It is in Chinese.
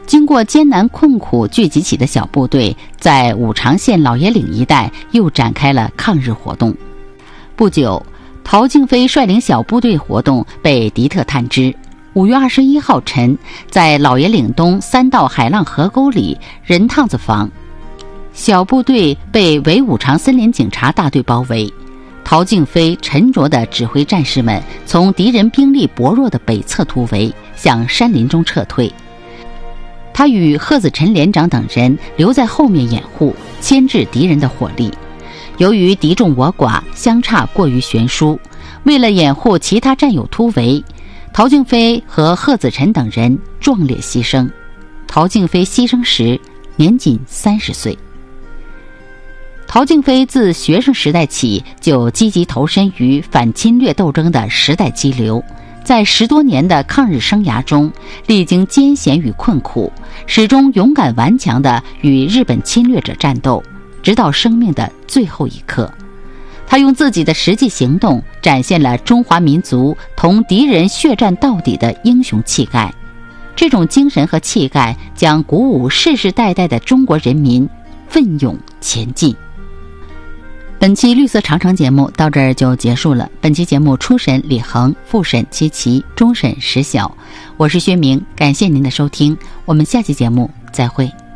经过艰难困苦聚集起的小部队，在五常县老爷岭一带又展开了抗日活动。不久，陶敬飞率领小部队活动被敌特探知。5月21号晨，在老爷岭东3道海浪河沟里人趟子房，小部队被伪五常森林警察大队包围。陶敬飞沉着地指挥战士们从敌人兵力薄弱的北侧突围，向山林中撤退。他与贺子辰连长等人留在后面掩护，牵制敌人的火力。由于敌众我寡，相差过于悬殊，为了掩护其他战友突围，陶敬飞和贺子辰等人壮烈牺牲。陶敬飞牺牲时年仅30岁。陶敬飞自学生时代起就积极投身于反侵略斗争的时代激流，在10多年的抗日生涯中，历经艰险与困苦，始终勇敢顽强地与日本侵略者战斗，直到生命的最后一刻。他用自己的实际行动展现了中华民族同敌人血战到底的英雄气概。这种精神和气概将鼓舞世世代代的中国人民奋勇前进。本期绿色长城节目到这儿就结束了。本期节目初审李恒，复审齐齐，终审石晓。我是薛明，感谢您的收听，我们下期节目再会。